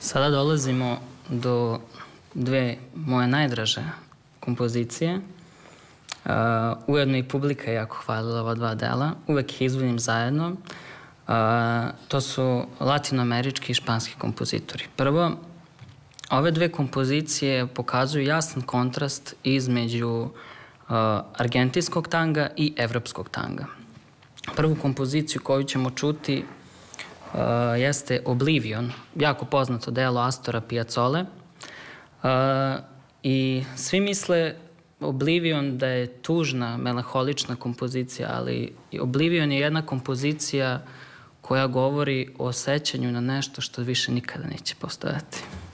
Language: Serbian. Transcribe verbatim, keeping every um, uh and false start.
Sada dolazimo do dve moje najdraže kompozicije. Uh, ujedno i publika je jako hvalila ova dva dela. Uvek ih izvodim zajedno. Uh, to su latinoamerički i španski kompozitori. Prvo, ove dve kompozicije pokazuju jasan kontrast između uh, argentinskog tanga i evropskog tanga. Prvu kompoziciju koju ćemo čuti Uh, jeste Oblivion, jako poznato delo Astora Piazzole. Uh, I svi misle Oblivion da je tužna, melanholična kompozicija, ali Oblivion je jedna kompozicija koja govori o sećanju na nešto što više nikada neće postojati.